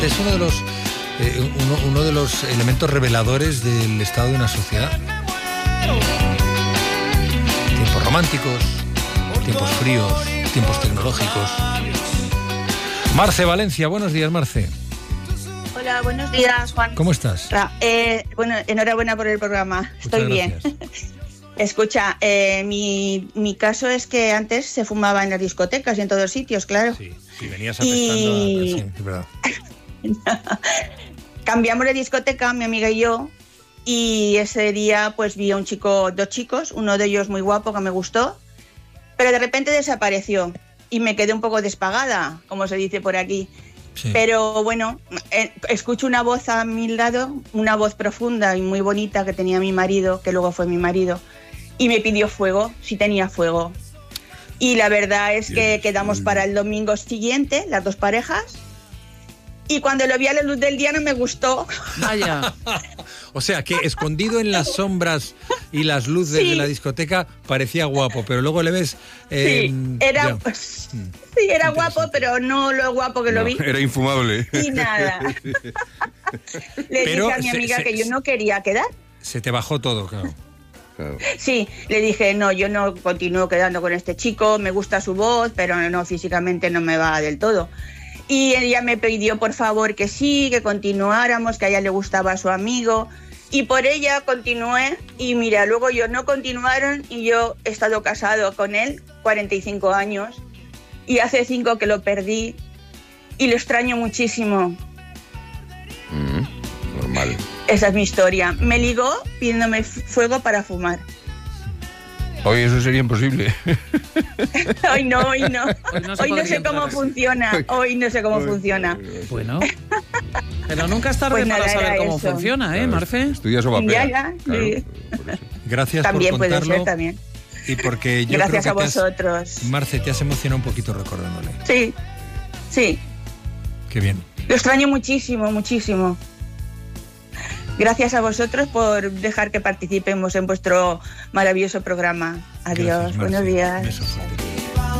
Es uno de los elementos reveladores del estado de una sociedad. Tiempos románticos, tiempos fríos, tiempos tecnológicos. Marce Valencia, buenos días, Marce. Hola, buenos días, Juan. ¿Cómo estás? Bueno, enhorabuena por el programa. Estoy bien. Escucha, mi caso es que antes se fumaba en las discotecas y en todos sitios, claro. Sí, venías apestando sí, es verdad. Cambiamos de discoteca, mi amiga y yo, y ese día pues vi a dos chicos, uno de ellos muy guapo que me gustó, pero de repente desapareció y me quedé un poco despagada, como se dice por aquí. Sí. Pero bueno, escucho una voz a mi lado, una voz profunda y muy bonita que tenía mi marido, que luego fue mi marido, y me pidió fuego, si tenía fuego. Y la verdad es que quedamos para el domingo siguiente, las dos parejas, y cuando lo vi a la luz del día no me gustó. Vaya. O sea, que escondido en las sombras y las luces de la discoteca parecía guapo, pero luego le ves... era guapo, pero no lo guapo que lo vi. Era infumable. Y nada. Le dije a mi amiga que yo no quería quedar. Se te bajó todo, claro. Sí, le dije, no, yo no continúo quedando con este chico, me gusta su voz, pero no, físicamente no me va del todo. Y ella me pidió, por favor, que sí, que continuáramos, que a ella le gustaba a su amigo. Y por ella continué. Y mira, luego ellos no continuaron y yo he estado casado con él 45 años. Y hace 5 que lo perdí. Y lo extraño muchísimo. Normal. Esa es mi historia. Me ligó pidiéndome fuego para fumar. Hoy eso sería imposible. Hoy no. Hoy no sé cómo funciona. Hoy no sé cómo funciona. Bueno. Pero nunca es tarde para saber cómo funciona, ¿eh, Marce? Estudias o papel. Ya, claro, sí. Gracias también por contarlo. Puede ser, también. Y porque yo gracias creo que a vosotros. Marce, te has emocionado un poquito recordándole. Sí. Qué bien. Lo extraño muchísimo, muchísimo. Gracias a vosotros por dejar que participemos en vuestro maravilloso programa. Adiós, gracias, buenos días. Besos fuertes.